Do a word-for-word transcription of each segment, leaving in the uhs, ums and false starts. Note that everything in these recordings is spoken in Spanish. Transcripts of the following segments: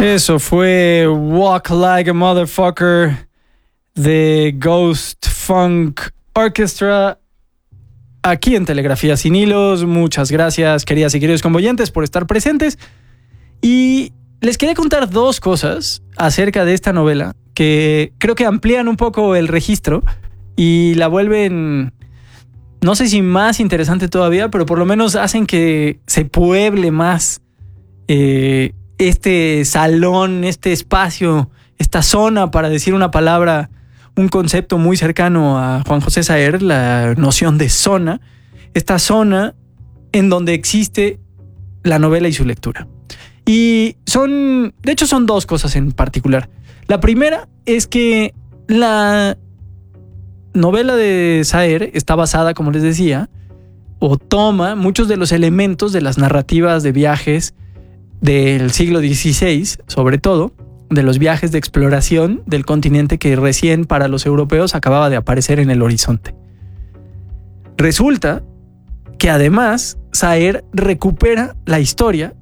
Eso fue Walk Like a Motherfucker de Ghost Funk Orchestra aquí en Telegrafía Sin Hilos. Muchas gracias, queridas y queridos convoyantes, por estar presentes. Y les quería contar dos cosas acerca de esta novela que creo que amplían un poco el registro y la vuelven, no sé si más interesante todavía, pero por lo menos hacen que se pueble más eh, este salón, este espacio, esta zona, para decir una palabra, un concepto muy cercano a Juan José Saer, la noción de zona, esta zona en donde existe la novela y su lectura. Y son, de hecho son dos cosas en particular. La primera es que la novela de Saer está basada, como les decía, o toma muchos de los elementos de las narrativas de viajes del siglo dieciséis, sobre todo, de los viajes de exploración del continente que recién para los europeos acababa de aparecer en el horizonte. Resulta que además Saer recupera la historia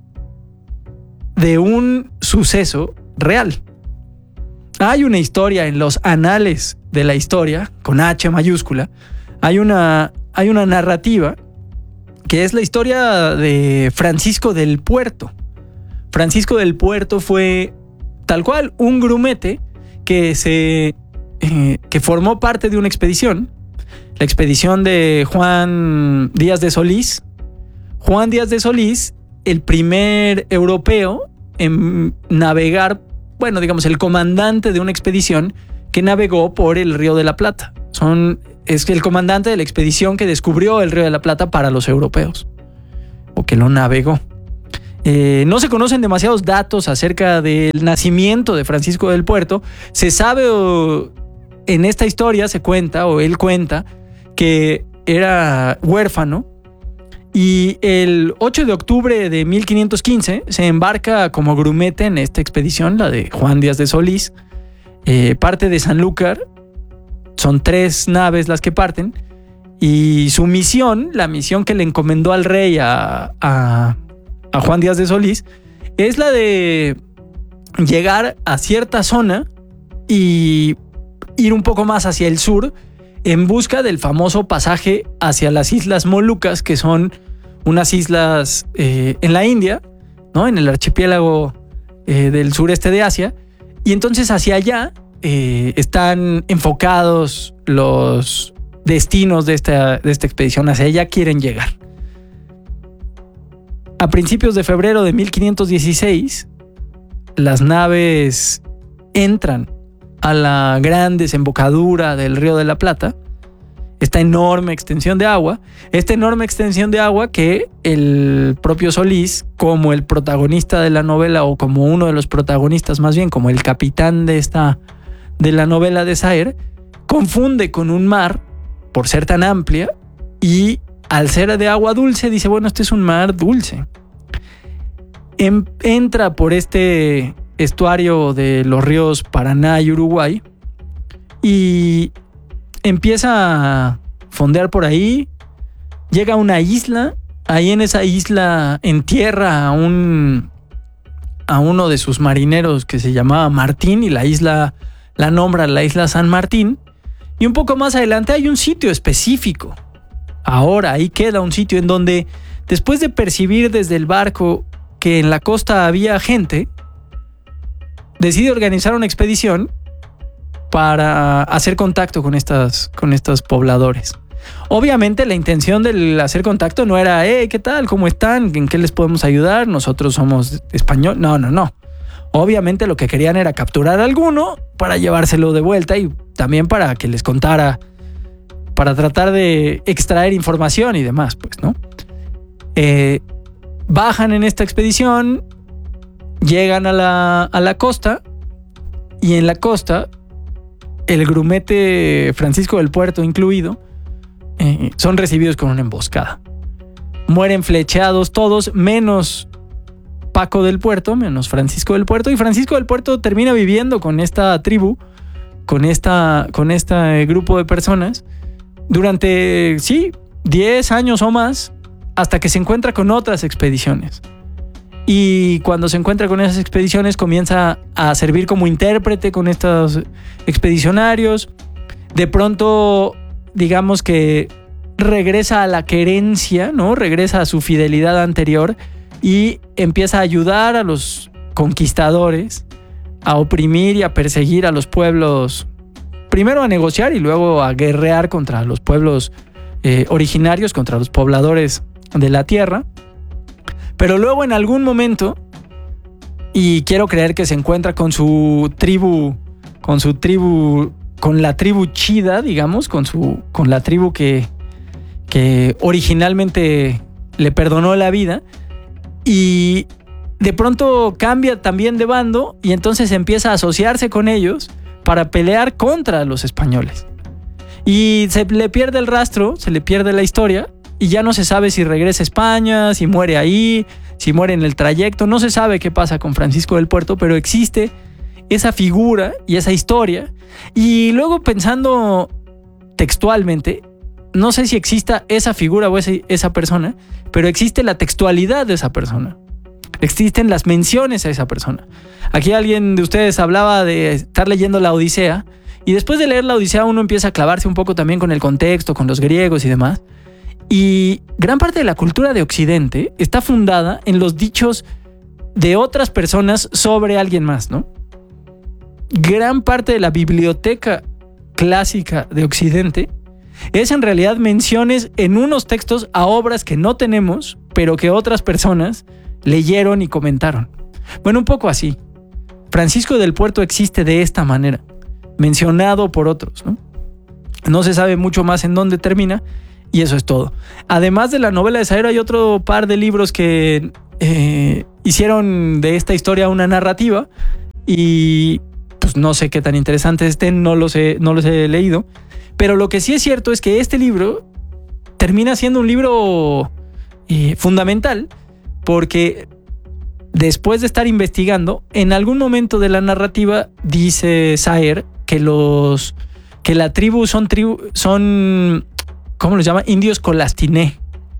de un suceso real. Hay una historia en los anales de la historia, con H mayúscula, hay una, hay una narrativa que es la historia de Francisco del Puerto. Francisco del Puerto fue tal cual un grumete que, se, eh, que formó parte de una expedición, la expedición de Juan Díaz de Solís. Juan Díaz de Solís, el primer europeo en navegar, bueno, digamos, el comandante de una expedición que navegó por el Río de la Plata. Son, es el comandante de la expedición que descubrió el Río de la Plata para los europeos, o que lo navegó. Eh, no se conocen demasiados datos acerca del nacimiento de Francisco del Puerto. Se sabe, o en esta historia se cuenta, o él cuenta, que era huérfano y el ocho de octubre de mil quinientos quince se embarca como grumete en esta expedición, la de Juan Díaz de Solís. Eh, parte de Sanlúcar, son tres naves las que parten, y su misión, la misión que le encomendó al rey a, a a Juan Díaz de Solís, es la de llegar a cierta zona y ir un poco más hacia el sur en busca del famoso pasaje hacia las Islas Molucas, que son unas islas eh, en la India, ¿no? En el archipiélago eh, del sureste de Asia. Y entonces hacia allá eh, están enfocados los destinos de esta, de esta expedición. Hacia allá quieren llegar. A principios de febrero de mil quinientos dieciséis, las naves entran a la gran desembocadura del Río de la Plata, esta enorme extensión de agua, esta enorme extensión de agua que el propio Solís, como el protagonista de la novela, o como uno de los protagonistas más bien, como el capitán de esta, de la novela de Saer, confunde con un mar por ser tan amplia, y al ser de agua dulce, dice, bueno, este es un mar dulce. En, entra por este estuario de los ríos Paraná y Uruguay y empieza a fondear por ahí. Llega a una isla. Ahí en esa isla entierra a, un, a uno de sus marineros que se llamaba Martín, y la isla la nombra la isla San Martín. Y un poco más adelante hay un sitio específico. Ahora ahí queda un sitio en donde, después de percibir desde el barco que en la costa había gente, decide organizar una expedición para hacer contacto con, estas, con estos pobladores. Obviamente la intención del hacer contacto no era, hey, ¿qué tal? ¿Cómo están? ¿En qué les podemos ayudar? Nosotros somos españoles. No, no, no. Obviamente lo que querían era capturar a alguno para llevárselo de vuelta, y también para que les contara, para tratar de extraer información y demás, pues, ¿no? Eh, bajan en esta expedición, llegan a la, a la costa, y en la costa, el grumete Francisco del Puerto incluido, eh, son recibidos con una emboscada. Mueren flechados todos, menos Paco del Puerto, menos Francisco del Puerto, y Francisco del Puerto termina viviendo con esta tribu, con, esta, con este grupo de personas, durante, sí, diez años o más, hasta que se encuentra con otras expediciones. Y cuando se encuentra con esas expediciones comienza a servir como intérprete con estos expedicionarios. De pronto, digamos que regresa a la querencia, ¿no? Regresa a su fidelidad anterior y empieza a ayudar a los conquistadores a oprimir y a perseguir a los pueblos, primero a negociar y luego a guerrear contra los pueblos eh, originarios, contra los pobladores de la tierra. Pero luego en algún momento, y quiero creer que se encuentra con su tribu, con su tribu, con la tribu chida, digamos, con su, con la tribu que, que originalmente le perdonó la vida, y de pronto cambia también de bando y entonces empieza a asociarse con ellos para pelear contra los españoles. Y se le pierde el rastro, se le pierde la historia, y ya no se sabe si regresa a España, si muere ahí, si muere en el trayecto. No se sabe qué pasa con Francisco del Puerto, pero existe esa figura y esa historia. Y luego pensando textualmente, no sé si exista esa figura o esa, esa persona, pero existe la textualidad de esa persona. Existen las menciones a esa persona. Aquí alguien de ustedes hablaba de estar leyendo la Odisea, y después de leer la Odisea uno empieza a clavarse un poco también con el contexto, con los griegos y demás. Y gran parte de la cultura de Occidente está fundada en los dichos de otras personas sobre alguien más, ¿no? Gran parte de la biblioteca clásica de Occidente es en realidad menciones en unos textos a obras que no tenemos, pero que otras personas leyeron y comentaron. Bueno, un poco así. Francisco del Puerto existe de esta manera, mencionado por otros, ¿no? No se sabe mucho más en dónde termina, y eso es todo. Además de la novela de Saer, hay otro par de libros que eh, hicieron de esta historia una narrativa, y pues no sé qué tan interesantes estén, no los he, no los he leído, pero lo que sí es cierto es que este libro termina siendo un libro eh, fundamental, porque después de estar investigando, en algún momento de la narrativa dice Saer que los que la tribu son tribu son ¿cómo los llama? Indios Colastiné.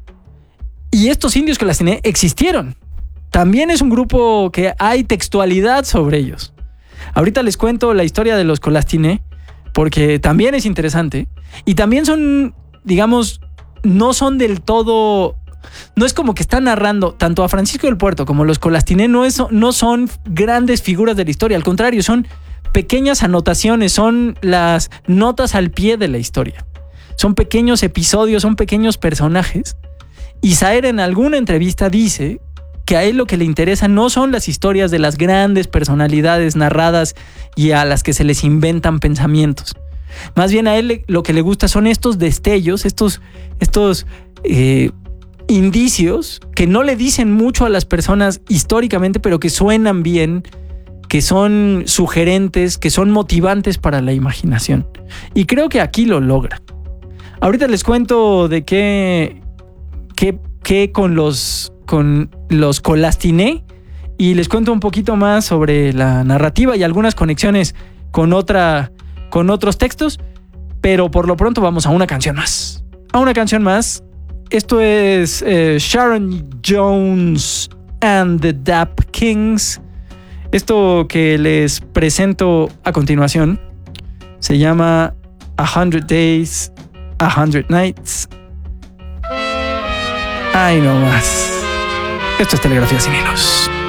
Y estos indios Colastiné existieron. También es un grupo que hay textualidad sobre ellos. Ahorita les cuento la historia de los Colastiné, porque también es interesante. Y también son, digamos, no son del todo... No es como que está narrando tanto a Francisco del Puerto como los Colastiné, no, es, no son grandes figuras de la historia. Al contrario, son pequeñas anotaciones, son las notas al pie de la historia. Son pequeños episodios, son pequeños personajes. Y Saer en alguna entrevista dice que a él lo que le interesa no son las historias de las grandes personalidades narradas y a las que se les inventan pensamientos. Más bien a él lo que le gusta son estos destellos, estos, estos eh, indicios que no le dicen mucho a las personas históricamente, pero que suenan bien, que son sugerentes, que son motivantes para la imaginación. Y creo que aquí lo logra. Ahorita les cuento de qué, qué, qué con los, con los Colastiné, y les cuento un poquito más sobre la narrativa y algunas conexiones con, otra, con otros textos, pero por lo pronto vamos a una canción más. A una canción más. Esto es eh, Sharon Jones and the Dap Kings. Esto que les presento a continuación se llama A Hundred Days, A Hundred Nights. Ay, no más. Esto es Telegrafía Sin Hilos.